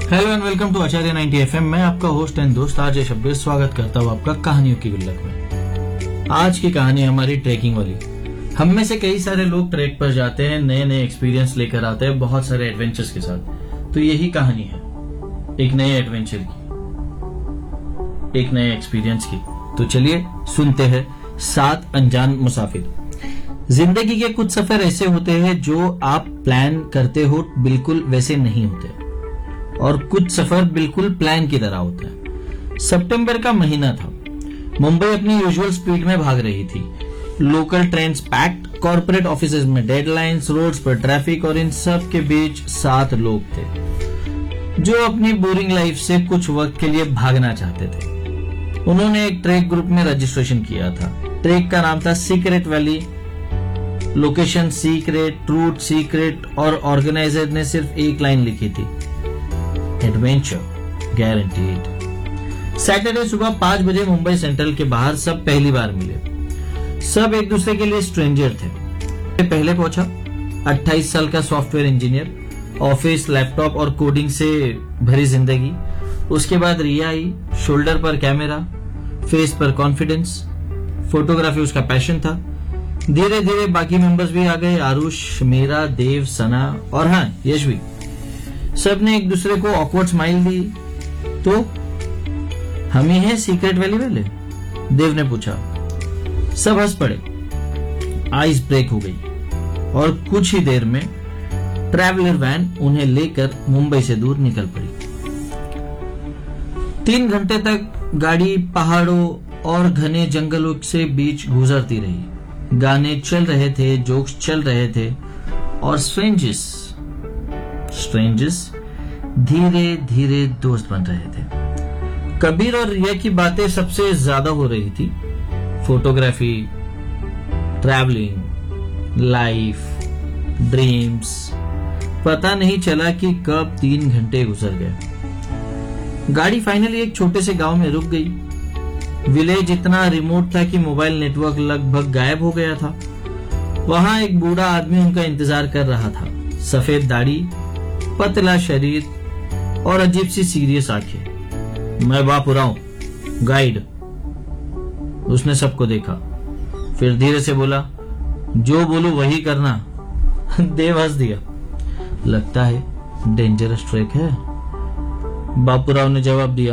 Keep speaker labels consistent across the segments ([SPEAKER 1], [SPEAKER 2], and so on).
[SPEAKER 1] Hello and welcome to Acharya 90 FM. मैं आपका host and दोस्त आरजे शब्बीर स्वागत करता हूँ आपका कहानियों की गुल्लक में। आज की कहानी हमारी ट्रैकिंग वाली। हम में से कई सारे लोग ट्रैक पर जाते हैं, नए नए एक्सपीरियंस लेकर आते हैं, बहुत सारे एडवेंचर्स के साथ। तो यही कहानी है एक नए एडवेंचर की, एक नए एक्सपीरियंस की। तो चलिए सुनते हैं 7 अनजान मुसाफिर। जिंदगी के कुछ सफर ऐसे होते हैं जो आप प्लान करते हो बिल्कुल वैसे नहीं होते, और कुछ सफर बिल्कुल प्लान की तरह होते हैं। सितंबर का महीना था। मुंबई अपनी यूजुअल स्पीड में भाग रही थी। Local trains packed, corporate offices में डेडलाइंस, रोड्स पर ट्रैफिक, और इन सब के बीच 7 लोग थे जो अपनी बोरिंग लाइफ से कुछ वक्त के लिए भागना चाहते थे। उन्होंने एक ट्रैक ग्रुप में रजिस्ट्रेशन किया था। ट्रैक का नाम था secret valley, location secret, root secret, और ऑर्गेनाइजर ने सिर्फ एक लाइन लिखी थी, एडवेंचर गारंटीड। सैटरडे सुबह 5 बजे मुंबई सेंट्रल के बाहर सब पहली बार मिले। सब एक दूसरे के लिए स्ट्रेंजर थे। पहले पहुंचा 28 साल का सॉफ्टवेयर इंजीनियर, ऑफिस, लैपटॉप और कोडिंग से भरी जिंदगी। उसके बाद रिया आई, शोल्डर पर कैमरा, फेस पर कॉन्फिडेंस। फोटोग्राफी उसका पैशन था। धीरे धीरे बाकी मेंबर्स भी आ गए, आरुष, मीरा, देव, सना और हाँ यश भी। सब ने एक दूसरे को ऑकवर्ड स्माइल दी। तो हम ही हैं सीक्रेट वैली वाले? देव ने पूछा। सब हंस पड़े, आइस ब्रेक हो गई, और कुछ ही देर में ट्रैवलर वैन उन्हें लेकर मुंबई से दूर निकल पड़ी। 3 घंटे तक गाड़ी पहाड़ों और घने जंगलों से बीच गुजरती रही। गाने चल रहे थे, जोक्स चल रहे थे, और स्ट्रेंजर्स धीरे धीरे दोस्त बन रहे थे। कबीर और रिया की बातें सबसे ज्यादा हो रही थी। Photography, travelling, life, dreams. पता नहीं चला कि कब 3 घंटे गुजर गए। गाड़ी फाइनली एक छोटे से गांव में रुक गई। विलेज इतना रिमोट था कि मोबाइल नेटवर्क लगभग गायब हो गया था। वहां एक बूढ़ा आदमी उनका इंतजार कर रहा था। सफेद दाढ़ी, पतला शरीर और अजीब सी सीरियस आंखें। मैं बापुराव, गाइड। उसने सबको देखा, फिर धीरे से बोला, जो बोलूं वही करना। देव हंस दिया। लगता है डेंजरस ट्रैक है। बापुराव ने जवाब दिया,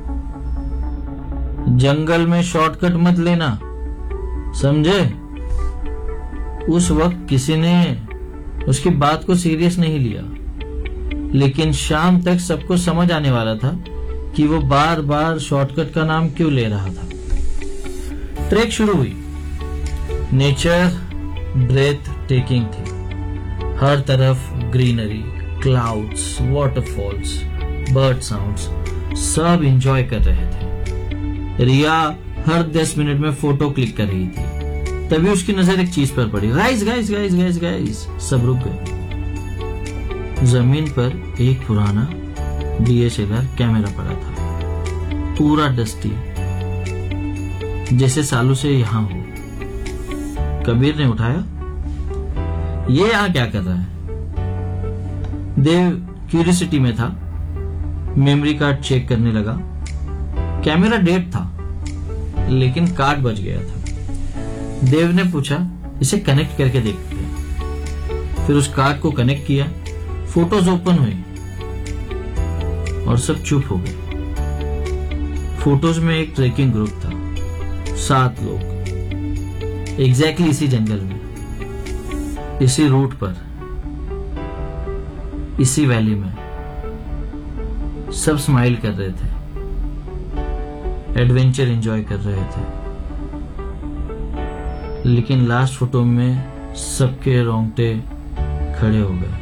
[SPEAKER 1] जंगल में शॉर्टकट मत लेना, समझे? उस वक्त किसी ने उसकी बात को सीरियस नहीं लिया, लेकिन शाम तक सबको समझ आने वाला था कि वो बार बार शॉर्टकट का नाम क्यों ले रहा था। ट्रैक शुरू हुई। नेचर ब्रेथ टेकिंग थी। हर तरफ greenery, clouds, waterfalls, bird sounds, सब एंजॉय कर रहे थे। रिया हर 10 मिनट में फोटो क्लिक कर रही थी। तभी उसकी नजर एक चीज पर पड़ी। Guys guys guys guys guys, सब रुक गए। जमीन पर एक पुराना DSLR कैमरा पड़ा था, पूरा डस्टी, जैसे सालों से यहां हो। कबीर ने उठाया। ये यहां क्या कर रहा है? देव क्यूरियोसिटी में था, मेमोरी कार्ड चेक करने लगा। कैमरा डेड था, लेकिन कार्ड बच गया था। देव ने पूछा, इसे कनेक्ट करके देखते हैं। फिर उस कार्ड को कनेक्ट किया। फोटोज ओपन हुई और सब चुप हो गए। फोटोज में एक ट्रेकिंग ग्रुप था, 7 लोग, एग्जैक्टली इसी जंगल में, इसी रूट पर, इसी वैली में। सब स्माइल कर रहे थे, एडवेंचर एंजॉय कर रहे थे। लेकिन लास्ट फोटो में सबके रोंगटे खड़े हो गए।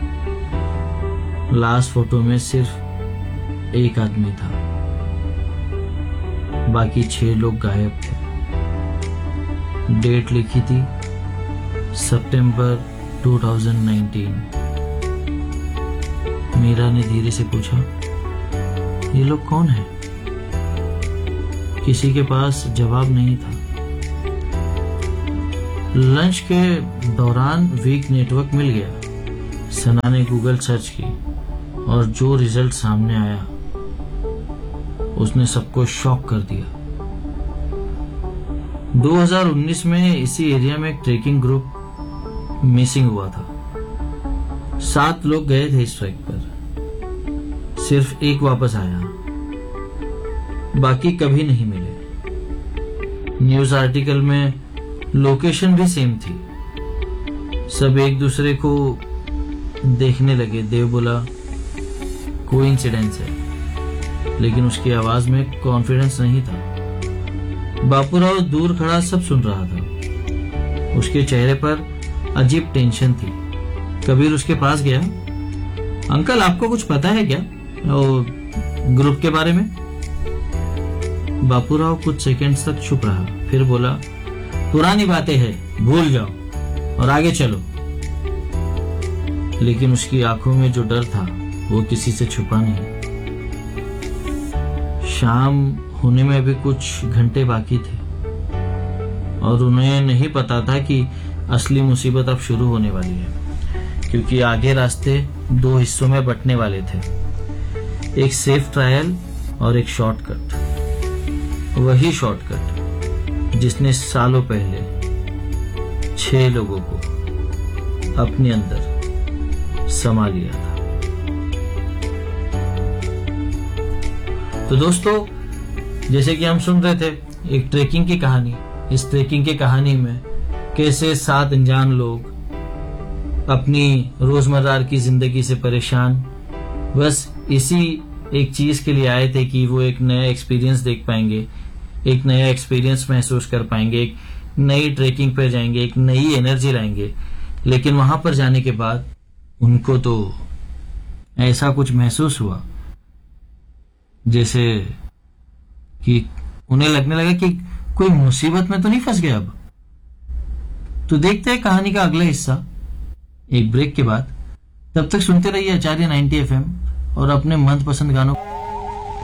[SPEAKER 1] लास्ट फोटो में सिर्फ एक आदमी था, बाकी 6 लोग गायब थे। डेट लिखी थी सितंबर 2019। मीरा ने धीरे से पूछा, ये लोग कौन है? किसी के पास जवाब नहीं था। लंच के दौरान वीक नेटवर्क मिल गया। सना ने गूगल सर्च की और जो रिजल्ट सामने आया उसने सबको शॉक कर दिया। 2019 में इसी एरिया में एक ट्रेकिंग ग्रुप मिसिंग हुआ था। 7 लोग गए थे इस ट्रैक पर, सिर्फ एक वापस आया, बाकी कभी नहीं मिले। न्यूज आर्टिकल में लोकेशन भी सेम थी। सब एक दूसरे को देखने लगे। देव बोला कोइंसिडेंस है, लेकिन उसकी आवाज में कॉन्फिडेंस नहीं था। बापूराव दूर खड़ा सब सुन रहा था। उसके चेहरे पर अजीब टेंशन थी। कबीर उसके पास गया। अंकल, आपको कुछ पता है क्या ग्रुप के बारे में? बापूराव कुछ सेकंड्स तक चुप रहा, फिर बोला पुरानी बातें हैं, भूल जाओ और आगे चलो। लेकिन उसकी आंखों में जो डर था वो किसी से छुपा नहीं। शाम होने में अभी कुछ घंटे बाकी थे और उन्हें नहीं पता था कि असली मुसीबत अब शुरू होने वाली है, क्योंकि आगे रास्ते 2 हिस्सों में बंटने वाले थे, एक सेफ ट्रायल और एक शॉर्टकट। वही शॉर्टकट जिसने सालों पहले 6 लोगों को अपने अंदर समा लिया था। तो दोस्तों, जैसे कि हम सुन रहे थे एक ट्रेकिंग की कहानी। इस ट्रेकिंग की कहानी में कैसे 7 अनजान लोग अपनी रोजमर्रा की जिंदगी से परेशान बस इसी एक चीज के लिए आए थे कि वो एक नया एक्सपीरियंस देख पाएंगे, एक नया एक्सपीरियंस महसूस कर पाएंगे, एक नई ट्रेकिंग पर जाएंगे, एक नई एनर्जी लाएंगे। लेकिन वहां पर जाने के बाद उनको तो ऐसा कुछ महसूस हुआ जैसे कि उन्हें लगने लगा कि कोई मुसीबत में तो नहीं फंस गया अब। तो देखते हैं कहानी का अगला हिस्सा एक ब्रेक के बाद। तब तक सुनते रहिए आचार्य 90 FM और अपने मनपसंद गानों